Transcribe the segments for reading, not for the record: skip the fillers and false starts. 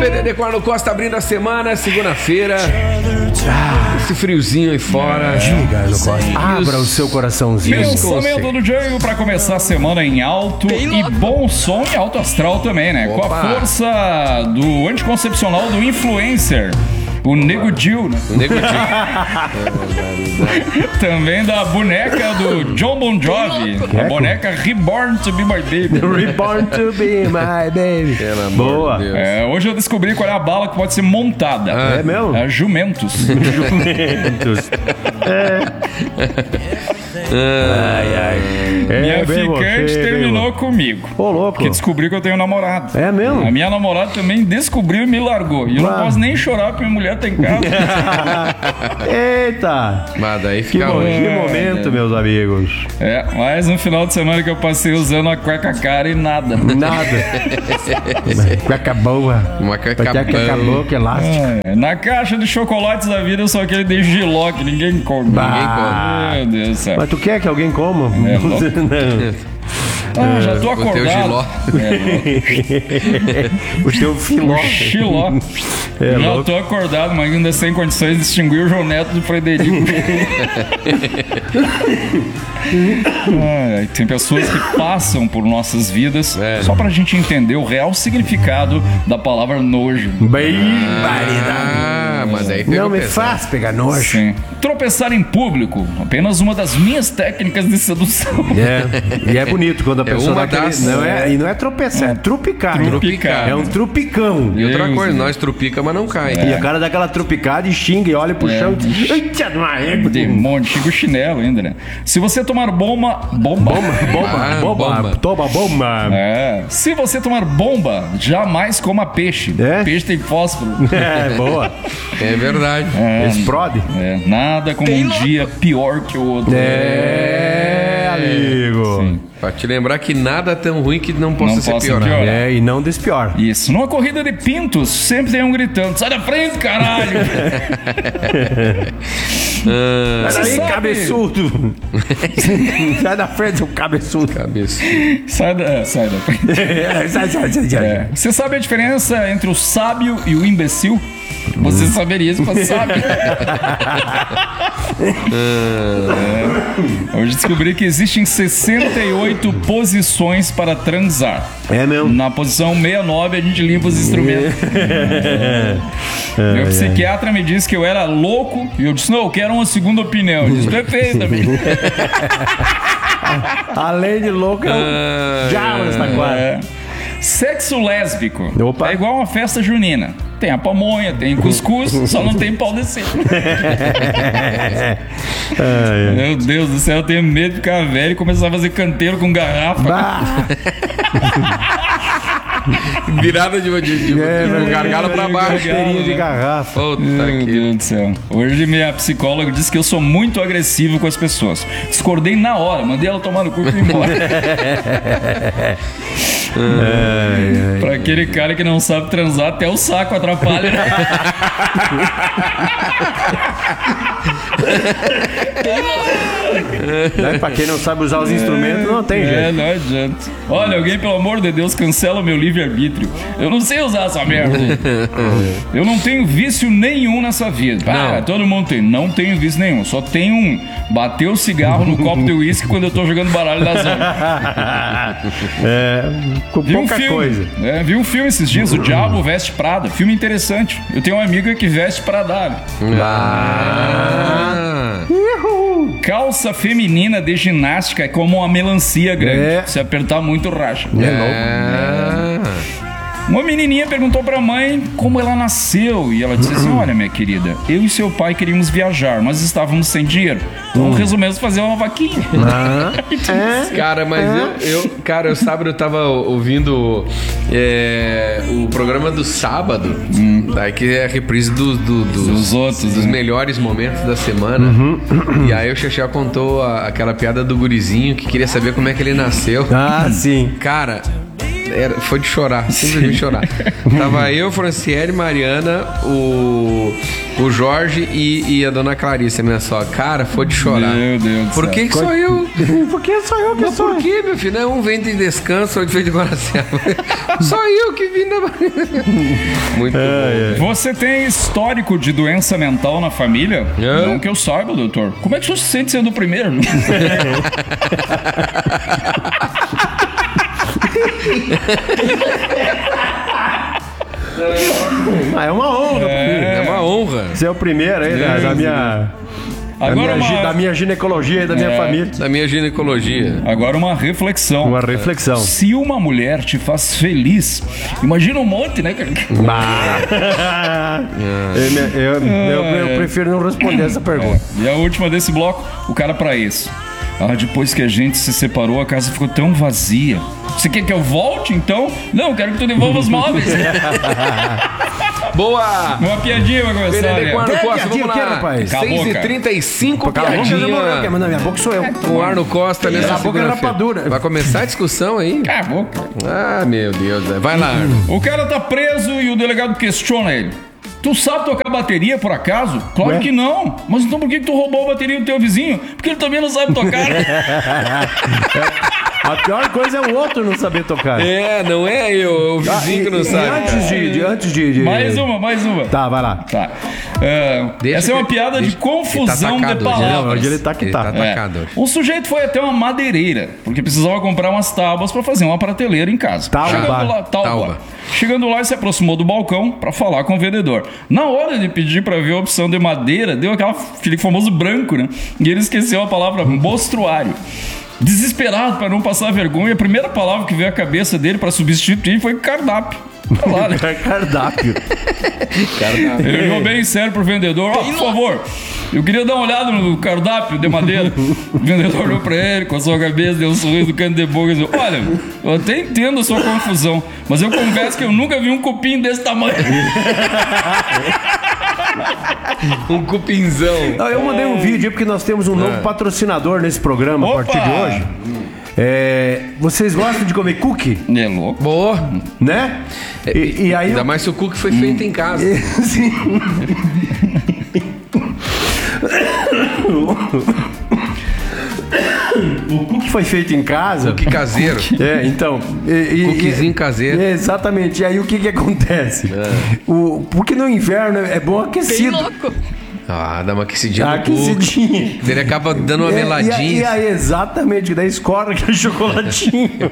PDD com Arno Costa abrindo a semana, segunda-feira. Esse friozinho aí fora. Diga, Arno Costa. Abra o seu coraçãozinho. Pensamento do Diego pra começar a semana em alto e bom som e alto astral também, né? Opa. Com a força do anticoncepcional do influencer. O Nego Dil, né? O Nego Dil. Também da boneca do John Bon Jovi. A boneca Reborn to Be My Baby. Reborn to be my baby. Pelo amor Boa. de Deus. Hoje eu descobri qual é a bala que pode ser montada. É mesmo? É Jumentos. Jumentos. Minha bem ficante você, terminou comigo. Ô, louco. Porque descobriu que eu tenho namorado. É mesmo? A minha namorada também descobriu e me largou. E eu não posso nem chorar porque minha mulher tá em casa. Eita. Mas daí Que, fica ruim. que momento, meus amigos. Mais um final de semana que eu passei usando a cueca cara e nada. Nada. Cueca boa. Uma cueca Cueca boa. louca, elástico. Na caixa de chocolates da vida eu só aquele de Giló que ninguém come. Bah. Meu Deus do céu. Mas tu quer que alguém coma? É, louco. Já tô O teu acordado. Giló. O teu filó. Xiló. É Já louco. tô acordado, mas ainda sem condições de distinguir o João Neto do Frederico. Tem pessoas que passam por nossas vidas só pra gente entender o real significado da palavra nojo. Bem Mas daí pegou Não me pesado. faz pegar nojo. Sim. Tropeçar em público, apenas uma das minhas técnicas de sedução. E é bonito quando a pessoa uma dá aquele... das- E não é tropeçar, é trupicar. Trupicar. É um trupicão. E outra Deus coisa, Deus. nós trupica, mas não cai. E a cara dá aquela trupicada e xinga e olha pro chão e diz: eita, não é. Demônio, chega o chinelo ainda, né? Se você tomar bomba. Bomba. bomba. Toma bomba. Se você tomar bomba, jamais coma peixe. É? Peixe tem fósforo. É, boa. É verdade. Explode. Nada como um dia pior que o outro. Amigo. Sim. Pra te lembrar que nada é tão ruim que não possa Não ser possa pior. piorar. E não despior. Isso. Numa corrida de pintos, sempre tem um gritando: sai da frente, caralho! Sai daí, sabe- cabeçudo. Sai da frente, seu cabeçudo. Cabeça. sai da frente. Sai. Você sabe a diferença entre o sábio e o imbecil? Você saberia isso, mas sabe. Hoje descobri que existem 68 posições para transar. É mesmo. Na posição 69 a gente limpa os instrumentos. Meu psiquiatra me disse que eu era louco e eu disse: não, eu quero uma segunda opinião. Ele disse: perfeito, amigo. Além de louco, já nessa quadra. Sexo lésbico. Opa. É igual uma festa junina. Tem a pamonha, tem cuscuz, só não tem pau de seco. Meu Deus do céu, eu tenho medo de ficar velho e começar a fazer canteiro com garrafa. Bah. Virada de gargalo pra baixo. Cheirinho de garrafa. Puta Meu que... Deus do céu. Hoje minha psicóloga disse que eu sou muito agressivo com as pessoas. Discordei na hora, mandei ela tomar no cu e fui embora. Pra aquele cara que não sabe transar, até o saco atrapalha. Pra quem não sabe usar os instrumentos, não tem jeito. Não adianta. Olha, alguém, pelo amor de Deus, cancela o meu livre-arbítrio. Eu não sei usar essa merda. Eu não tenho vício nenhum nessa vida. Todo mundo tem. Não tenho vício nenhum. Só tenho bater o cigarro no copo de uísque quando eu tô jogando baralho na zona. Com Vi um pouca filme. coisa. Vi um filme esses dias, O Diabo Veste Prada. Filme interessante. Eu tenho uma amiga que veste Prada. Calça feminina de ginástica é como uma melancia grande. Se apertar muito, racha. Uma menininha perguntou pra mãe como ela nasceu. E ela disse assim: olha, minha querida, eu e seu pai queríamos viajar, mas estávamos sem dinheiro. Então resolvemos fazer uma vaquinha. Cara, mas eu sábado eu tava ouvindo o programa do sábado, daí que é a reprise dos outros, dos né? melhores momentos da semana. E aí o Xaxá contou aquela piada do gurizinho que queria saber como é que ele nasceu. Sim. Cara, Foi de chorar, simplesmente chorar. Tava eu, Franciele, Mariana, o Jorge e a dona Clarice, minha sogra. Cara, foi de chorar. Meu Deus do Por que céu. sou eu? Por que sou eu que Mas sou? por que, meu filho? Um vem de descanso, outro vem de Guaraciaba. Só eu que vim da... Muito bom. Você tem histórico de doença mental na família? É. Não que eu saiba, doutor. Como é que o senhor se sente sendo o primeiro? É uma honra. É uma honra. Você é o primeiro aí da minha... Agora Da minha ginecologia e da minha família. Da minha ginecologia. Agora uma reflexão. Uma reflexão. Se uma mulher te faz feliz, imagina um monte, né, cara? Eu prefiro não responder essa pergunta. E a última desse bloco, o cara pra isso. Depois que a gente se separou, a casa ficou tão vazia. Você quer que eu volte, então? Não, eu quero que tu devolva os móveis. Boa! Uma piadinha vai começar, Benedê né? com Arno Costa, piadinha vamos aqui, lá. rapaz. Acabou, 6h35, Cala a boca, piadinha. mas na minha boca sou eu. Com o Arno Costa nessa Cala a boca, segunda-feira. rapadura. Vai começar a discussão aí? Cala a boca. Ah, meu Deus. Vai lá, Arno. O cara tá preso e o delegado questiona ele. Tu sabe tocar bateria, por acaso? Claro que não. Mas então por que tu roubou a bateria do teu vizinho? Porque ele também não sabe tocar. A pior coisa é o outro não saber tocar. Não é eu, é o vizinho que não sabe. Antes de... Mais uma. Tá, vai lá. Tá. Deixa Essa é uma que- piada de deixa- confusão ele tá de atacado hoje, né? palavras. Hoje ele tá que Ele tá. tá atacado hoje. O sujeito foi até uma madeireira, porque precisava comprar umas tábuas para fazer uma prateleira em casa. Tauba. Chegando lá, Tauba. Chegando lá, ele se aproximou do balcão para falar com o vendedor. Na hora de pedir para ver a opção de madeira, deu aquele famoso branco, né? E ele esqueceu a palavra mostruário. Desesperado para não passar vergonha, a primeira palavra que veio à cabeça dele para substituir foi cardápio. Tá lá, né? Cardápio. Ele olhou bem sério pro vendedor. Por favor, eu queria dar uma olhada no cardápio de madeira. O vendedor olhou pra ele com a sua cabeça, deu um sorriso do canto de boca e disse: olha, eu até entendo a sua confusão, mas eu confesso que eu nunca vi um cupim desse tamanho. Um cupinzão. Eu mandei um vídeo aí porque nós temos um novo patrocinador nesse programa a partir de hoje. Vocês gostam de comer cookie, É louco. Boa. né? E aí Ainda mais se o cookie foi feito em casa. Sim. O cookie foi feito em casa. Cookie caseiro. Então. Cookiezinho caseiro. Exatamente. E aí o que acontece? Porque no inverno é bom aquecido. Ah, dá uma aquecidinha no cookie. Aquecidinha. Ele acaba dando uma E meladinha. aí, exatamente, daí escorre aquele chocolatinho.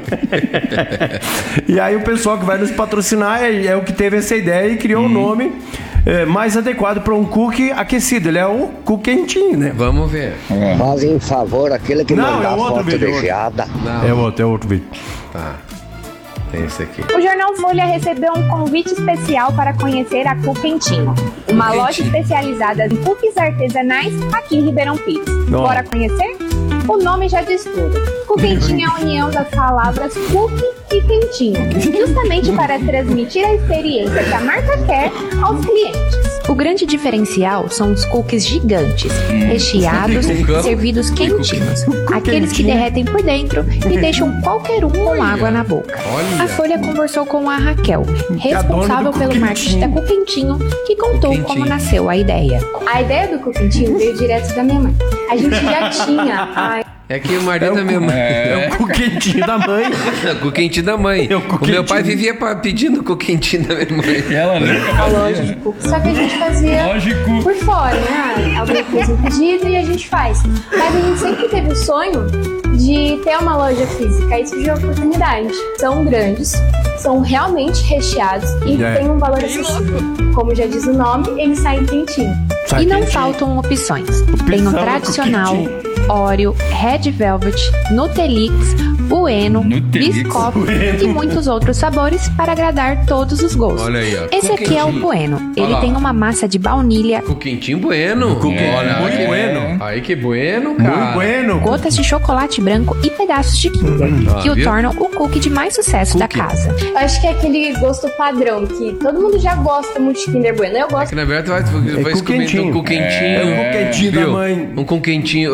E aí o pessoal que vai nos patrocinar é o que teve essa ideia e criou um nome mais adequado para um cookie aquecido. Ele é um cookie quentinho, né? Vamos ver. Fazem favor, aquele que Não, mandar é outro foto vídeo. de geada. Não. É outro vídeo. Tá. Tem esse aqui. O Jornal Folha recebeu um convite especial para conhecer a Cu Quentinho, uma loja especializada em cookies artesanais aqui em Ribeirão Pires. Não. Bora conhecer? O nome já diz tudo. Cu Quentinho é a união das palavras cookie e quentinho, justamente para transmitir a experiência que a marca quer aos clientes. O grande diferencial são os cookies gigantes, recheados, servidos quentinhos. Aqueles que derretem por dentro e deixam qualquer um com água na boca. Olha. A Folha conversou com a Raquel, responsável do pelo marketing da Cu Quentinho, que contou como nasceu a ideia. A ideia do Cu Quentinho veio direto da minha mãe. A gente já tinha É que o marido da minha mãe. É o cookie quentinho da mãe. Com o quentinho da mãe. É o cu O meu pai quentinho. vivia pedindo com o quentinho da minha mãe. Ela nunca a loja fazia. de cookies, só que a gente fazia Lógico. por fora, né? Alguém fez um pedido e a gente faz. Mas a gente sempre teve o sonho de ter uma loja física. Aí surgiu a oportunidade. São grandes, são realmente recheados e tem um valor acessível. Como já diz o nome, eles saem quentinho. E não faltam opções. Tem o tradicional, Oreo, Red Velvet, Nutelix, Bueno, Nutelix. Biscoff e muitos outros sabores para agradar todos os gostos. Olha aí, ó. Esse aqui é o Bueno. Ele lá. tem uma massa de baunilha, Com o quentinho bueno. Olha, muito que bueno. Aí que bueno, cara. Muito bueno. gotas de chocolate branco e pedaços de Kinder, que o viu? tornam o cookie de mais sucesso da casa. Eu acho que é aquele gosto padrão que todo mundo já gosta muito de Kinder Bueno. Eu É gosto. que na verdade vai com escovendo quentinho. um com quentinho. É o com quentinho da Viu? mãe. Um com quentinho. Tu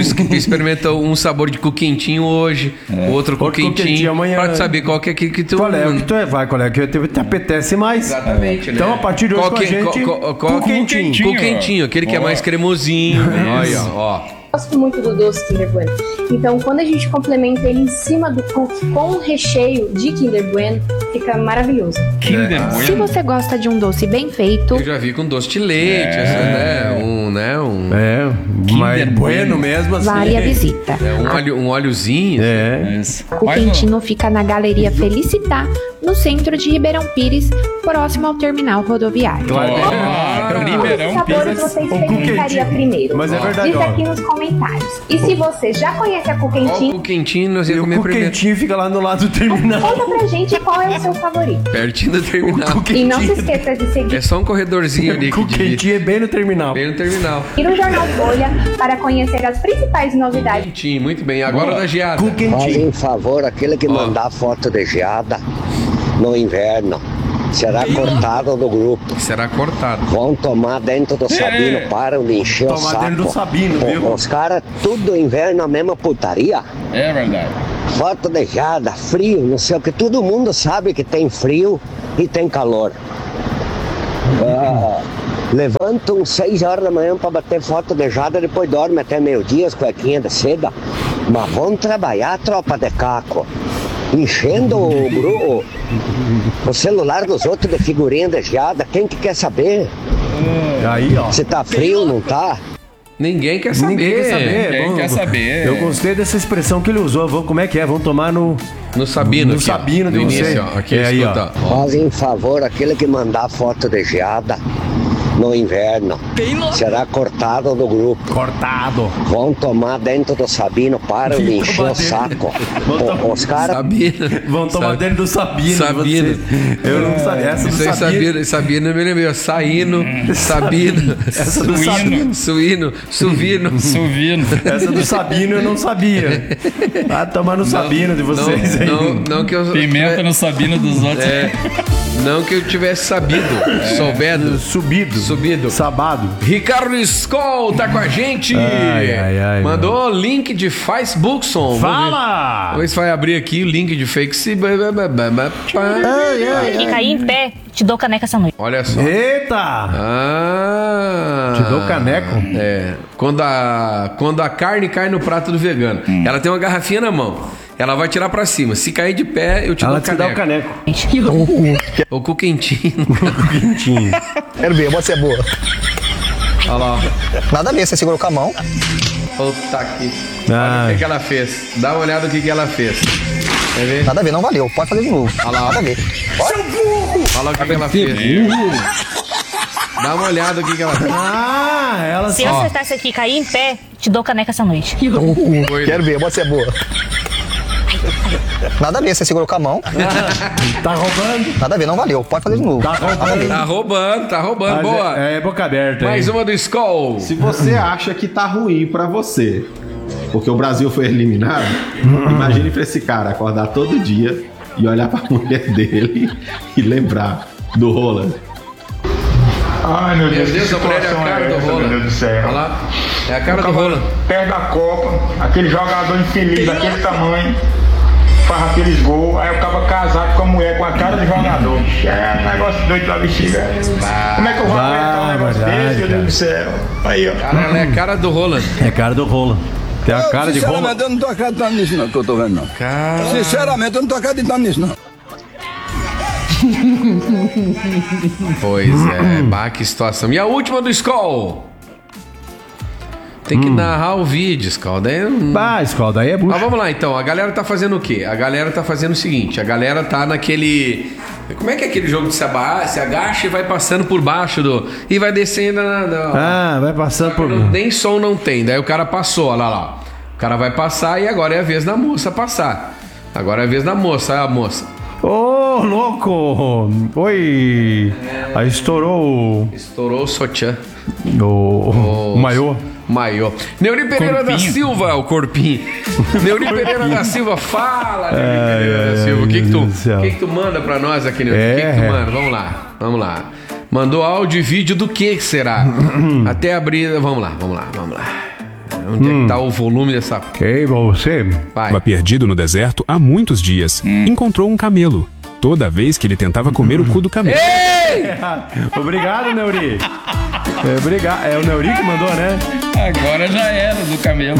experimenta um sabor de cu quentinho hoje, outro cu quentinho, amanhã. pra saber qual que é que tu... Qual é o que tu vai, qual é que te apetece mais. Exatamente, né? Então, a partir de hoje com a gente, cu quentinho. Cu quentinho, aquele que é mais cremosinho. Olha, ó. Gosto muito do doce Kinder Bueno. Então, quando a gente complementa ele em cima do cookie com o recheio de Kinder Bueno, fica maravilhoso. Kinder Bueno. Se você gosta de um doce bem feito, Eu já vi com doce de leite, né? Mas bueno mesmo assim. vale a visita. Um óleozinho. Isso. O Mas não- quentinho fica na Galeria Felicitar, no centro de Ribeirão Pires, próximo ao terminal rodoviário. Ó, Ribeirão Quais sabores Pires. você quentinho. experimentaria primeiro? Mas é verdade, Diz ó. aqui nos comentários. E se você já conhece a cu Ó, o quentinho, cu quentinho nós E ia o comer cu primeiro. quentinho fica lá no lado do terminal. conta pra gente qual é o seu favorito. Pertinho do terminal. E não se esqueça de seguir É só um corredorzinho ali O cu que divide. quentinho é bem no terminal. Bem no terminal. o Jornal Folha para conhecer as principais novidades. Quentinho, muito bem. Agora da geada. Cu quentinho. Fazem favor, aquele que mandar foto de geada no inverno será cortado do grupo. Será cortado. Vão tomar dentro do Sabino, param de encher o Tomar saco. dentro do Sabino, viu? Os caras, tudo inverno, a mesma putaria. É verdade. Foto de geada, frio, não sei o que. Todo mundo sabe que tem frio e tem calor. Levantam 6 horas da manhã para bater foto de geada, depois dorme até meio-dia, as cuequinhas de seda. Mas vão trabalhar, tropa de caco. Enchendo o celular dos outros de figurinha de geada. Quem que quer saber? Aí, ó. Se tá frio ou não tá? Ninguém quer saber. Ninguém quer saber. Ninguém quer saber. Eu gostei dessa expressão que ele usou. Como é que é? Vão tomar no Sabino. No aqui, ó. Sabino de No vocês. início, ó. Aqui, É aí, escuta. Ó. Fazem favor, aquele que mandar foto de geada no inverno será cortado do grupo. cortado. Vão tomar dentro do Sabino, param de encher o saco. Os caras Sabino. Vão tomar Sabe- dentro do Sabino. Sabino. você. Eu não sabia. Essa Isso do aí, Sabino. Sabino, eu me lembrei. Ó. Saíno, Sabino, Essa do Suíno. Sabino. Suíno, Suvino. Suvino. Essa do Sabino eu não sabia. Ah, tomar no Sabino de vocês aí. Não que eu... Pimenta no Sabino dos outros. Não que eu tivesse sabido, soubendo, subido. Sabado. Ricardo Skol tá com a gente. Ai, Mandou link de Facebook, som. Fala! Vamos ver se vai abrir aqui o link de fake. E cair em pé, te dou caneca essa noite. Olha só. Eita! Ah, Te dou caneco? É. Quando a carne cai no prato do vegano, ela tem uma garrafinha na mão. Ela vai tirar pra cima. Se cair de pé, eu te Ela dou te dá o caneco. O cu quentinho. Quentinho. Quero ver, pode ser boa. Olha lá. Nada a ver, você segurou com a mão. Puta aqui. Ah. Olha o que ela fez. Dá uma olhada no que ela fez. Quer ver? Nada a ver, não valeu. Pode fazer de novo. Olha lá, ó. Nada a ver. Olha o que ela fez. Dá uma olhada no que ela fez. Ah, ela Se eu só. acertar isso aqui e cair em pé, te dou caneca essa noite. Quero ver, pode ser boa. Nada a ver, você segurou com a mão. Tá roubando. Nada a ver, não valeu. Pode fazer de novo. Tá roubando. Tá roubando. Mas Boa. É boca aberta. Mais hein? uma do Skol. Se você acha que tá ruim pra você, porque o Brasil foi eliminado, imagine pra esse cara acordar todo dia e olhar pra mulher dele e lembrar do Roland. Ai, meu Meu Deus, Deus, que a mulher é a situação cara é do essa, meu Roland. Deus do céu. Olha lá. É a cara do Acaba Roland. perto da Copa, aquele jogador infeliz daquele tamanho, faz aqueles gols, aí acaba casado com a mulher com a cara de jogador. É um negócio doido da bexiga. Como é que eu vou aguentar um negócio verdade, desse, meu Deus do céu? Aí, ó. Cara, ela é a cara do Roland. É cara do Roland. Tem a cara de Roland. Sinceramente, eu não tô acreditando nisso, não, que eu tô vendo, não. Cara. Sinceramente, eu não tô acreditando nisso, não. Pois é, bah, que situação. E a última do Skol. Tem que narrar o vídeo, Skol. Daí... Ah, Skol, daí é Mas bucho. vamos lá, então. A galera tá fazendo o quê? A galera tá fazendo o seguinte. A galera tá naquele... Como é que é aquele jogo de se agacha e vai passando por baixo do... E vai descendo Ah, vai passando por... Nem som não tem. Daí o cara passou, olha lá. O cara vai passar e agora é a vez da moça passar. Agora é a vez da moça. Olha a moça. Ô, louco! Oi! Aí estourou Estourou o sutiã. o maiô. Maior. Neuri Pereira da Corpinho. Silva, o corpinho. Neuri Pereira da Silva, fala, Neuri Pereira da Silva. O meu Deus do céu. que tu manda pra nós aqui, Neuri? O que tu manda? Vamos lá. Mandou áudio e vídeo do que será? Até abrir. Vamos lá. Onde é que tá o volume dessa... Ei, você? Vai. Estava perdido no deserto há muitos dias. Encontrou um camelo. Toda vez que ele tentava comer o cu do camelo. Ei! Obrigado, Neuri. Obrigado. É o Neuri que mandou, né? Agora já era do camelo.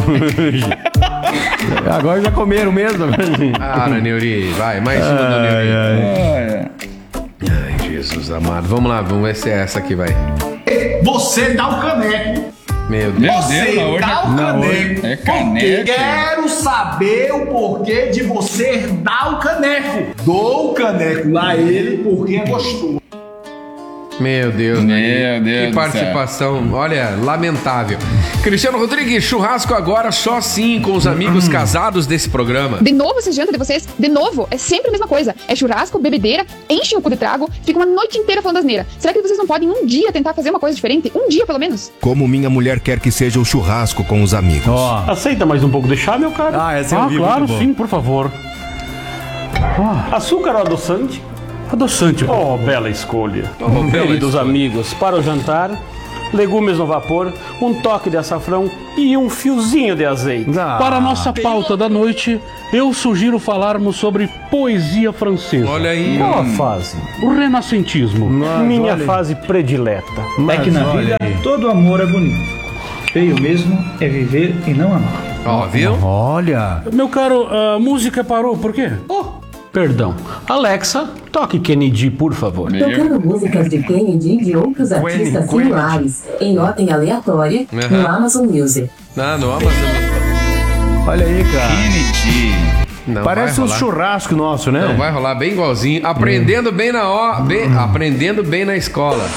Agora já comeram mesmo. Neuri, vai, mais uma do Neuri. Ai, Jesus amado. Vamos lá, vamos ver se é essa aqui, vai. Você dá o caneco. Meu Deus. Você dá o caneco. É caneco. Quero saber o porquê de você dar o caneco. Dou o caneco lá ele porque é gostoso. Meu Deus, Meu Deus que participação, olha, lamentável. Cristiano Rodrigues, churrasco agora só sim com os amigos casados desse programa. De novo essa janta de vocês? De novo? É sempre a mesma coisa. É churrasco, bebedeira, enchem o cu de trago, fica uma noite inteira falando asneira. Será que vocês não podem um dia tentar fazer uma coisa diferente? Um dia, pelo menos? Como minha mulher quer que seja o churrasco com os amigos. Aceita mais um pouco de chá, meu cara? Claro, sim, por favor. Açúcar ou adoçante? Adoçante. Oh, bela escolha. Queridos amigos, para o jantar, legumes no vapor, um toque de açafrão e um fiozinho de azeite. Para a nossa pauta da noite, eu sugiro falarmos sobre poesia francesa. Olha aí. Qual a fase? O renascentismo. Minha fase predileta. É que na vida todo amor é bonito. Feio mesmo é viver e não amar. Ó, viu? Olha. Meu caro, a música parou, por quê? Perdão. Alexa, toque Kennedy, por favor. Tocando músicas de Kennedy e de outros artistas similares em ordem aleatória no Amazon Music. No Amazon. Olha aí, cara. Kennedy. Não parece um churrasco nosso, né? Não vai rolar bem igualzinho. Aprendendo bem aprendendo bem na escola.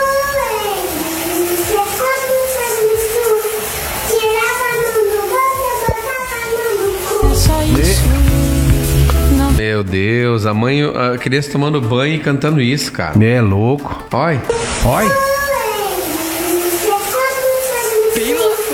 Meu Deus, a criança tomando banho e cantando isso, cara. É louco. Oi. Bem louco.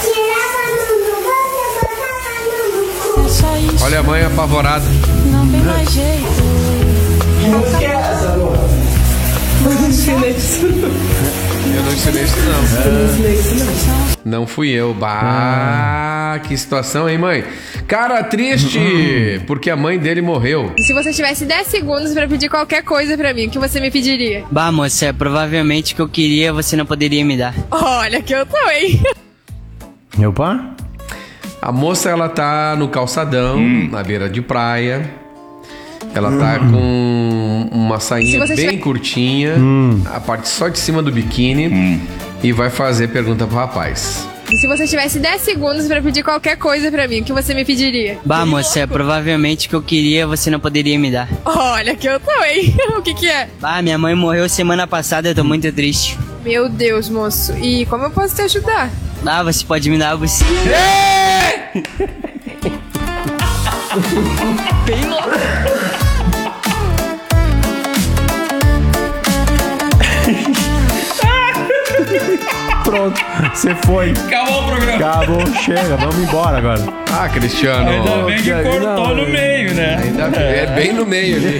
Olha a mãe apavorada. Não tem mais jeito. Não quer essa, amor. Eu não ensinei isso, não. Não fui eu. Que situação, hein, mãe? Cara triste, porque a mãe dele morreu. Se você tivesse 10 segundos pra pedir qualquer coisa pra mim, o que você me pediria? Bah, moça, provavelmente o que eu queria você não poderia me dar. Olha que eu tô, hein? Opa. A moça, ela tá no calçadão, na beira de praia. Ela tá com uma sainha bem curtinha, a parte só de cima do biquíni, e vai fazer pergunta pro rapaz. Se você tivesse 10 segundos pra pedir qualquer coisa pra mim, o que você me pediria? Bah, moça, provavelmente o que eu queria você não poderia me dar. Olha que eu tô, hein? O que é? Bah, minha mãe morreu semana passada, eu tô muito triste. Meu Deus, moço. E como eu posso te ajudar? Ah, você pode me dar algo assim. Bem louco. Pronto, você foi. Acabou o programa. Acabou, chega, vamos embora agora. Cristiano. Ainda bem que cortou no meio, né? É bem no meio ali.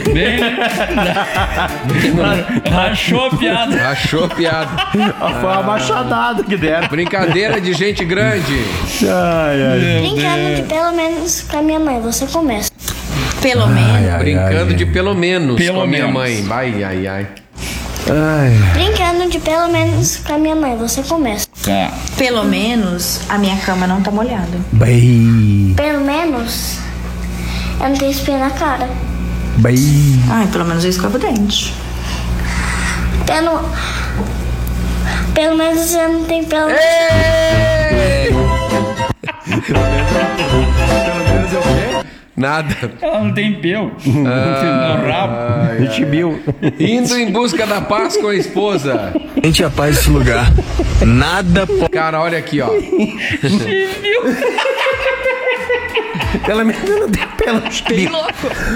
Rachou a piada. Rachou a piada. Foi uma machadada que deram. Brincadeira de gente grande. Brincando de pelo menos com a minha mãe, você começa. Pelo menos. Brincando de pelo menos com a minha mãe. Ai. Brincando de pelo menos com a minha mãe, você começa. Tá. Pelo menos a minha cama não tá molhada. Pelo menos eu não tenho espinha na cara. Ai, pelo menos eu escovo o dente. Pelo menos eu não tenho pelo. Pelo menos eu o quê? Nada. Ela não tem pelo. No rabo. Indo em busca da paz com a esposa. Gente, a paz desse lugar. Nada pode. Cara, olha aqui, ó. Pelo menos eu não tenho pelo. Bem louco.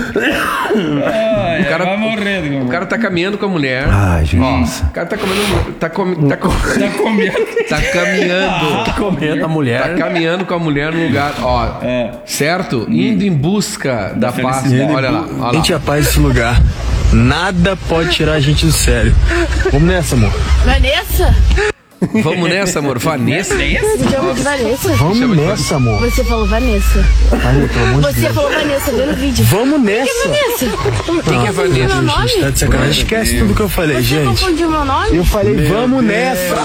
O cara vai morrer. O cara tá caminhando com a mulher. Ai, Jesus. Ó, o cara tá comendo. Tá caminhando comendo a mulher. Tá caminhando com a mulher no lugar, ó. Certo? Indo em busca da paz. Olha lá. Gente, a paz desse lugar. Nada pode tirar a gente do sério. Vamos nessa, amor. Vanessa? Vamos nessa, amor. Vanessa? Você chama de Vanessa? Vamos nessa, amor. Você falou Vanessa. Ai, pelo amor de Você Deus. falou Vanessa, vendo o vídeo. Vamos nessa. Quem é Vanessa? Quem que é Vanessa? Meu nome? Tá de sacanagem. Esquece tudo que eu falei, Você gente. confundiu meu nome? Eu falei, vamos nessa.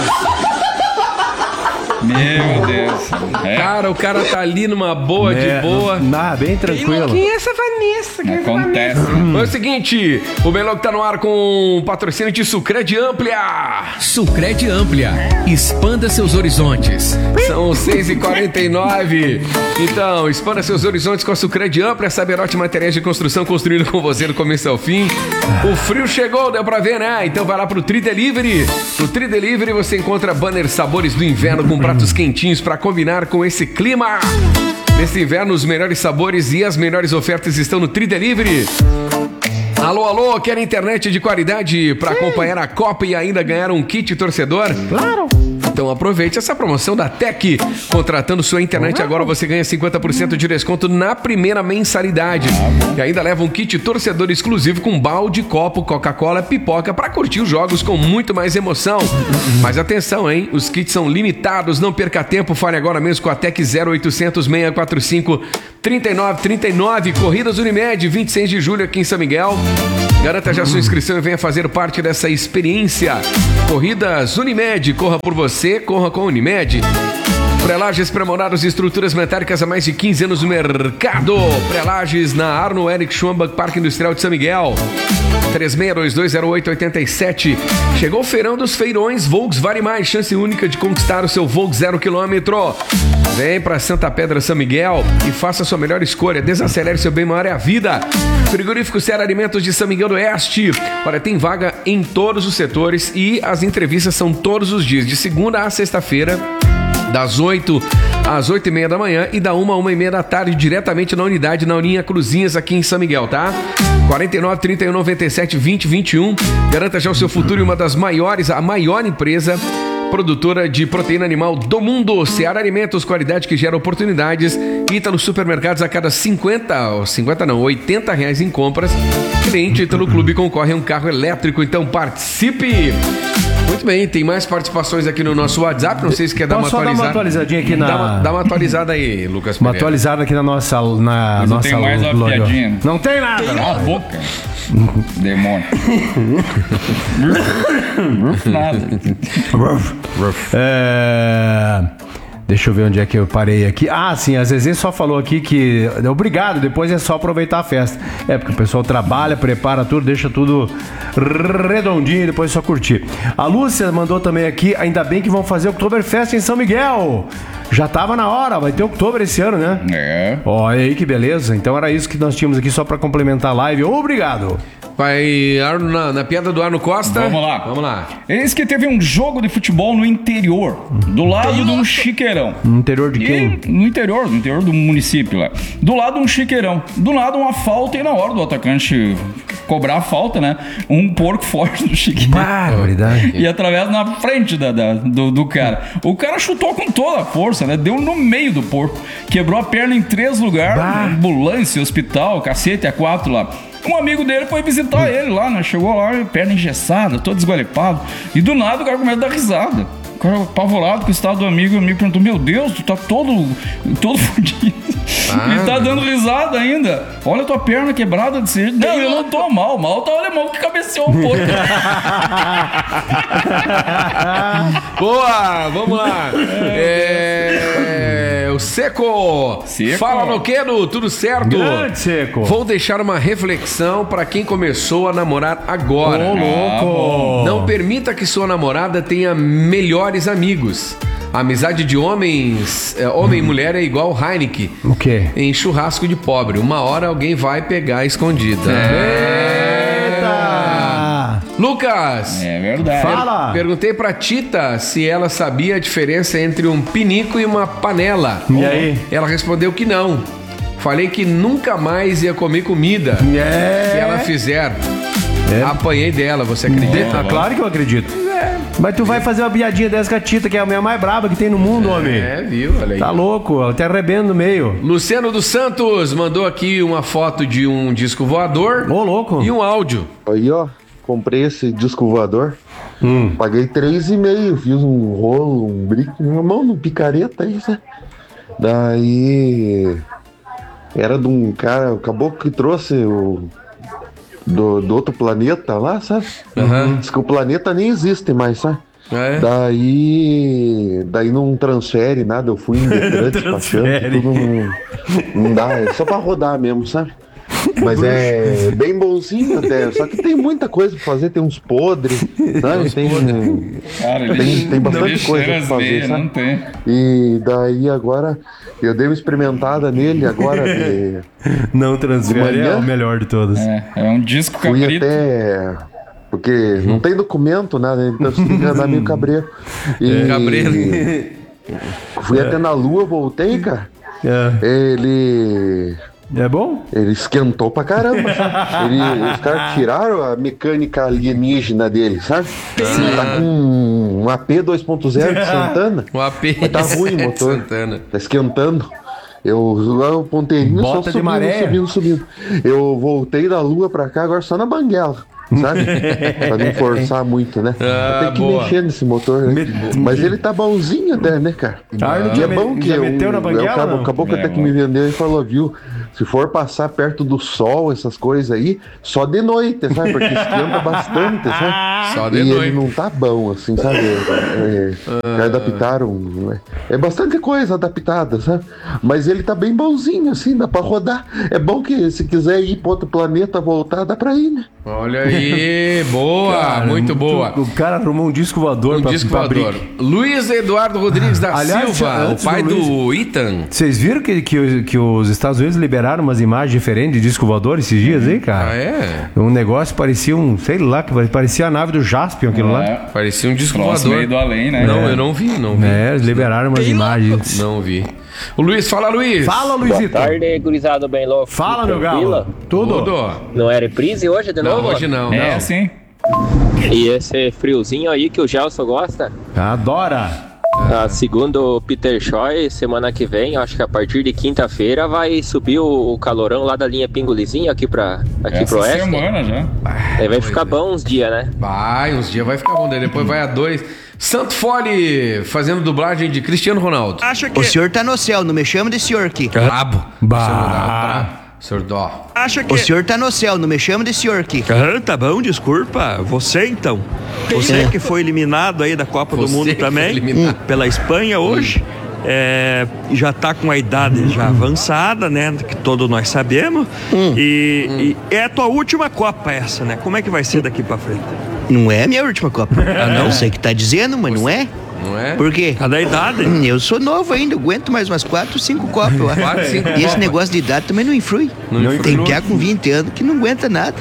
Meu Deus. Cara, o cara tá ali numa boa, de boa. Bem tranquilo. Quem é essa Vanessa? Quem é essa Acontece. Vanessa? É o seguinte, o Melão que tá no ar com patrocínio de Sucred Amplia. Sucred Amplia. Expanda seus horizontes. São 6h49. Então, expanda seus horizontes com a Sucred Amplia. Saberote Materiais de Construção, construindo com você do começo ao fim. O frio chegou, deu pra ver, né? Então vai lá pro Tri Delivery. No Tri Delivery você encontra banners sabores do inverno com pratos quentinhos pra combinar com esse clima. Nesse inverno, os melhores sabores e as melhores ofertas estão no Tri Delivery. Alô, alô, quer internet de qualidade para acompanhar a Copa e ainda ganhar um kit torcedor? Claro! Então aproveite essa promoção da Tec. Contratando sua internet agora você ganha 50% de desconto na primeira mensalidade. E ainda leva um kit torcedor exclusivo com balde, copo, Coca-Cola, pipoca para curtir os jogos com muito mais emoção. Mas atenção, hein? Os kits são limitados, não perca tempo, fale agora mesmo com a Tec 0800 645 3939. Corridas Unimed, 26 de julho aqui em São Miguel. Garanta já sua inscrição e venha fazer parte dessa experiência. Corridas Unimed, corra por você, corra com a Unimed. Prelages Pré-moldados e estruturas metálicas há mais de 15 anos no mercado. Prelages na Arno Eric Schwambach, Parque Industrial de São Miguel. 36220887. Chegou o feirão dos feirões Volks Vale Mais, chance única de conquistar o seu Volks 0 km. Vem para Santa Pedra, São Miguel e faça a sua melhor escolha. Desacelere, seu bem maior é a vida. Frigorífico Seara Alimentos de São Miguel do Oeste. Olha, tem vaga em todos os setores e as entrevistas são todos os dias, de segunda a sexta-feira, das 8 às 8h30 da manhã e da 1 a 1h30 da tarde, diretamente na unidade, na Uninha Cruzinhas, aqui em São Miguel, tá? 49 31 97 20 21. Garanta já o seu futuro em uma das maiores, a maior empresa produtora de proteína animal do mundo. Seara Alimentos, qualidade que gera oportunidades. Ítalo Supermercados, a cada 80 reais em compras, cliente Ítalo Clube concorre a um carro elétrico, então participe! Muito bem, tem mais participações aqui no nosso WhatsApp, não sei se quer dar uma atualizada. Dar uma atualizadinha aqui Dá uma atualizada aí, Lucas Pereira. Uma atualizada aqui na nossa... Mas não tem mais uma piadinha. Não tem nada. Cala a boca. Demônio. Nada. Deixa eu ver onde é que eu parei aqui. Ah, sim, a Zezé só falou aqui que obrigado, depois é só aproveitar a festa. É, porque o pessoal trabalha, prepara tudo, deixa tudo redondinho e depois é só curtir. A Lúcia mandou também aqui, ainda bem que vão fazer o Oktoberfest em São Miguel. Já tava na hora, vai ter Oktober esse ano, né? É. Olha aí que beleza. Então era isso que nós tínhamos aqui só pra complementar a live. Obrigado. Vai na piada do Arno Costa. Vamos lá. Eis que teve um jogo de futebol no interior, do lado de um chiqueirão. No interior de quem? No interior do município lá. Do lado de um chiqueirão. Do lado uma falta e na hora do atacante cobrar a falta, né? Um porco forte do chiqueirão. Barbaridade. E através na frente do cara. O cara chutou com toda a força, né? Deu no meio do porco. Quebrou a perna em 3 lugares. Ambulância, hospital, cacete, A4 lá. Um amigo dele foi visitar ele lá, né? Chegou lá, perna engessada, todo esgualepado. E do nada o cara começa a dar risada. O cara apavorado com o estado do amigo. O amigo perguntou: meu Deus, tu tá todo fudido. E tá dando risada ainda. Olha a tua perna quebrada desse jeito. Não, eu não tô mal. Mal tá o alemão que cabeceou um pouco. Boa, vamos lá. O Seco. Fala, Loquedo, tudo certo? Grande Seco. Vou deixar uma reflexão pra quem começou a namorar agora. Ô, louco. Não permita que sua namorada tenha melhores amigos. A amizade de homem e mulher é igual Heineken. O quê? Em churrasco de pobre. Uma hora alguém vai pegar escondida. Eita! Lucas! É verdade. Fala! Perguntei pra Tita se ela sabia a diferença entre um pinico e uma panela. E aí? Ela respondeu que não. Falei que nunca mais ia comer comida que ela fizer. Apanhei dela, você acredita? Claro que eu acredito. Mas tu vai fazer uma piadinha dessa com a Tita, que é a mulher mais braba que tem no mundo, homem. Viu? Olha aí. Tá louco, até arrebendo no meio. Luciano dos Santos mandou aqui uma foto de um disco voador. Ô, louco. E um áudio. Aí, ó, comprei esse disco voador. Paguei 3,5, fiz um rolo, um brinco, uma mão no picareta aí, né? Daí era de um cara, acabou que trouxe do outro planeta lá, sabe? Diz que o planeta nem existe mais, sabe? Daí não transfere nada, eu fui em Detran despachando, tudo não dá, é só pra rodar mesmo, sabe? Mas é bem bonzinho até, só que tem muita coisa pra fazer, tem uns podres, sabe? Tem bastante coisa pra fazer, sabe? Não tem. E daí agora, eu dei uma experimentada nele agora não transfere, é o melhor de todos. É um disco fui cabrito. até... Porque não tem documento, nada, então você tem que andar meio cabreiro. Fui até na Lua, voltei, cara. Ele... É bom? Ele esquentou pra caramba, sabe? Os caras tiraram a mecânica alienígena dele, sabe? Ele tá com um AP 2.0 de Santana. Um AP mas tá ruim o motor. Santana. Tá esquentando. O ponteirinho Bota só subindo. Eu voltei da Lua pra cá, agora só na banguela. Sabe? Pra não forçar muito, né? Tem que mexer nesse motor, né? Mas ele tá bonzinho até, né, cara? E é bom que meteu na banguela, acabou que até que me vendeu e falou, viu? Se for passar perto do sol, essas coisas aí, só de noite, sabe? Porque esquenta bastante, sabe? Só de e noite. ele não tá bom, assim, sabe? Adaptaram. É bastante coisa adaptada, sabe? Mas ele tá bem bonzinho, assim, dá pra rodar. É bom que se quiser ir pra outro planeta, voltar, dá pra ir, né? Olha aí, boa, cara, muito boa. O cara arrumou um disco voador pra abrir. Luiz Eduardo Rodrigues da Silva, o pai do Ethan. Vocês viram que os Estados Unidos liberaram umas imagens diferentes de disco voador esses dias aí, cara? Ah, é? Um negócio parecia sei lá, que parecia a nave do Jaspion, aquilo lá. Parecia um disco voador. Meio do além, né? Não, eu não vi. Eles liberaram umas imagens. Não vi. O Luiz, fala, Luiz. Fala, Luizito. Boa tarde, gurizado bem louco. Fala, meu galo. Tudo. Não é reprise hoje de novo? Não, hoje não. É assim. E esse friozinho aí que o Gelson gosta? Adora. Segundo o Peter Choi, semana que vem, acho que a partir de quinta-feira vai subir o calorão lá da linha Pingulizinho aqui pro oeste. Semana já. Aí vai ficar bom uns dias, né? Uns dias vai ficar bom, daí depois vai a 2. Santo Fole fazendo dublagem de Cristiano Ronaldo. O senhor tá no céu, não me chama de senhor aqui. Brabo. Senhor Dó. O senhor tá no céu, não me chama de senhor aqui. Tá bom, desculpa. Você então. Você que foi eliminado aí da Copa do Mundo também, pela Espanha hoje. Já tá com a idade já avançada, né? Que todos nós sabemos. E é a tua última Copa essa, né? Como é que vai ser daqui pra frente? Não é a minha última Copa. Não? Eu sei que tá dizendo, mas não é. Não é? Por quê? Cadê a idade? Eu sou novo ainda, aguento mais umas 4 ou 5 Copas. 4, 5 E esse negócio de idade também não influi. Tem piá com 20 anos que não aguenta nada.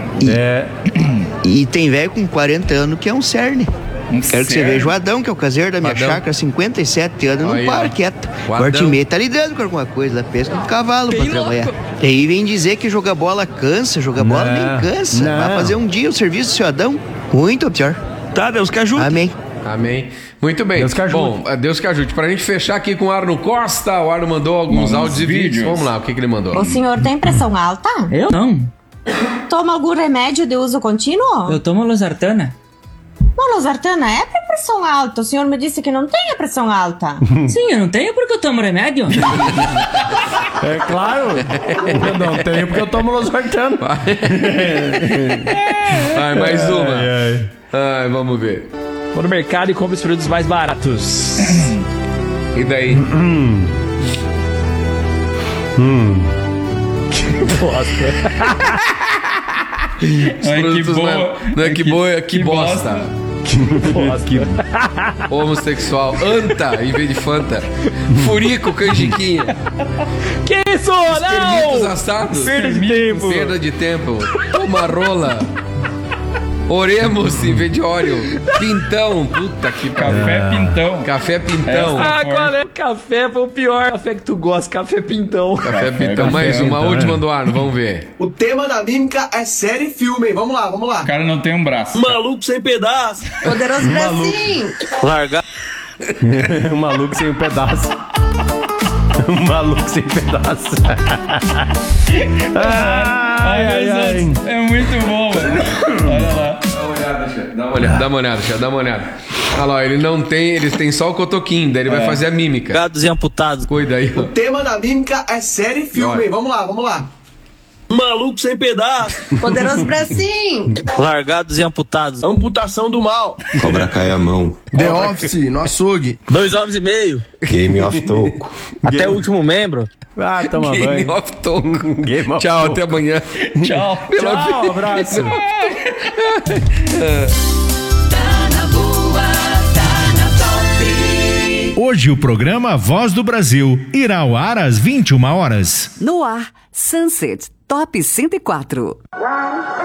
E tem velho com 40 anos que é um cerne. Quero que você veja o Adão, que é o caseiro da minha chácara, 57 anos, não para quieto. Quarto e meio tá lidando com alguma coisa, pesca com cavalo pra trabalhar. E aí vem dizer que jogar bola cansa, jogar bola nem cansa. Vai fazer um dia o serviço do seu Adão, muito pior. Tá, Deus que ajude. Amém. Muito bem. Deus que ajude. Bom, Deus que ajude. Pra gente fechar aqui com o Arno Costa, o Arno mandou alguns áudios e vídeos. Vamos lá, o que ele mandou? O senhor tem pressão alta? Eu não. Toma algum remédio de uso contínuo? Eu tomo losartana. Não, losartana é pra pressão alta. O senhor me disse que não tem a pressão alta. Sim, eu não tenho porque eu tomo remédio. É claro. Eu não tenho porque eu tomo losartana. Mais uma. Vamos ver. Vou no mercado e compro os produtos mais baratos. E daí? Que bosta. Que boa. Não é que boa, é que bosta. Que bosta. Homossexual. Anta em vez de Fanta. Furico, canjiquinha. Que isso? Não! Permitos assados. Perda de tempo. Uma rola. Oremos em vez de óleo. Pintão. Puta que Café Pintão. Café Pintão. Qual é? Café foi o pior café que tu gosta. Café Pintão. Café Pintão. Mais uma última do Arno. Vamos ver. O tema da mímica é série e filme, hein? Vamos lá. O cara não tem um braço. Maluco sem pedaço. Poderoso Bracinho. Larga. Um maluco sem um pedaço. Um maluco sem pedaço. É muito bom, velho. Olha lá. Dá uma olhada, chefe. Dá uma olhada, Tia, dá uma olhada. Olha lá, eles têm só o cotoquinho, daí ele vai fazer a mímica. Gados e amputados. Cuida aí. O tema da mímica é série e filme, hein? Vamos lá. Maluco sem pedaço. Poderoso bracinho. Largados e amputados. Amputação do mal. Cobra cai a mão. The Office, no açougue. 2 homens e meio. Game of Toco. Até o último membro. Toma banho. Game of Toco. Tchau, até amanhã. Tchau. Tchau, abraço. Hoje o programa Voz do Brasil irá ao ar às 21 horas. No ar, Sunset Top 104.